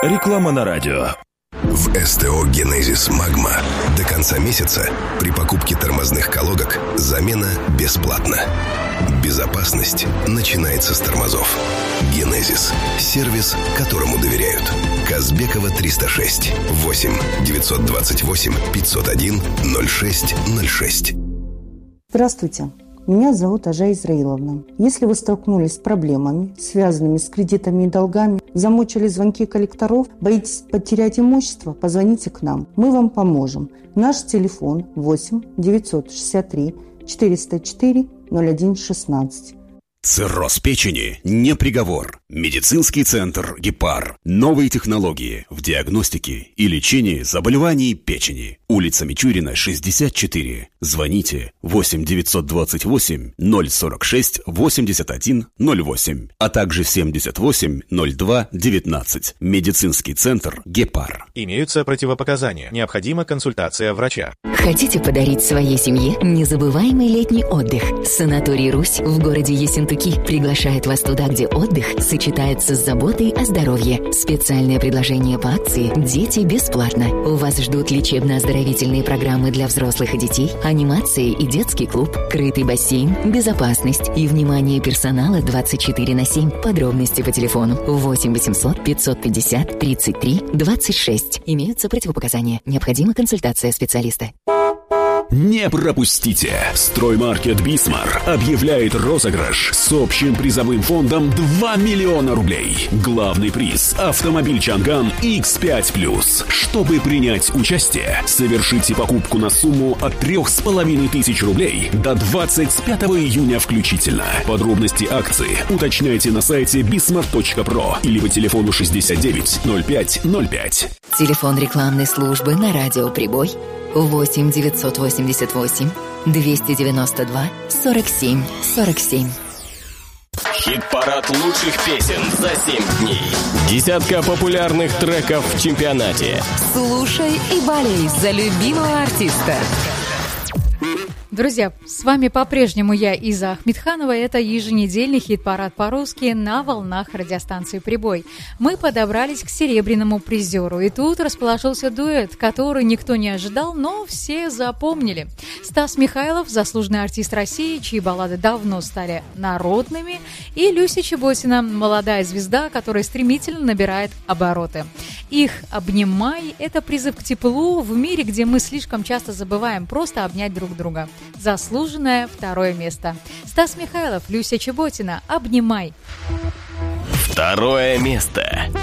Реклама на радио. В СТО «Генезис Магма» до конца месяца при покупке тормозных колодок замена бесплатна. Безопасность начинается с тормозов. «Генезис» – сервис, которому доверяют. Казбекова, 306 8 928 501 06 06. Здравствуйте. Меня зовут Ажа Израиловна. Если вы столкнулись с проблемами, связанными с кредитами и долгами, замучили звонки коллекторов, боитесь потерять имущество, позвоните к нам. Мы вам поможем. Наш телефон 8 963 404 01 16. Цирроз печени не приговор. Медицинский центр «Гепар». Новые технологии в диагностике и лечении заболеваний печени. Улица Мичурина, 64. Звоните 8 928 046 81 08, а также 78 02 19. Медицинский центр «Гепар». Имеются противопоказания. Необходима консультация врача. Хотите подарить своей семье незабываемый летний отдых? Санаторий «Русь» в городе Ессентуки приглашает вас туда, где отдых сочетается с заботой о здоровье. Специальное предложение по акции «Дети бесплатно». У вас ждут лечебно-оздоровительные программы для взрослых и детей, анимация и детский клуб, крытый бассейн, безопасность и внимание персонала 24/7. Подробности по телефону 8 800 550 33 26. Имеются противопоказания. Необходима консультация специалиста. Не пропустите! Строймаркет «Бисмар» объявляет розыгрыш с общим призовым фондом 2 миллиона рублей. Главный приз – автомобиль «Чанган» X5+. Чтобы принять участие, совершите покупку на сумму от 3500 рублей до 25 июня включительно. Подробности акции уточняйте на сайте bismart.pro или по телефону 69 05 05. Телефон рекламной службы на радио «Прибой» 8 988 292 47 47. Хит-парад лучших песен за 7 дней. Десятка популярных треков в чемпионате. Слушай и болей за любимого артиста. Друзья, с вами по-прежнему я, Иза Ахмедханова. Это еженедельный хит-парад по-русски на волнах радиостанции «Прибой». Мы подобрались к серебряному призеру. И тут расположился дуэт, который никто не ожидал, но все запомнили. Стас Михайлов, заслуженный артист России, чьи баллады давно стали народными, и Люся Чеботина, молодая звезда, которая стремительно набирает обороты. Их «Обнимай» — это призыв к теплу в мире, где мы слишком часто забываем просто обнять друг друга. Заслуженное второе место. Стас Михайлов, Люся Чеботина, «Обнимай». Второе место.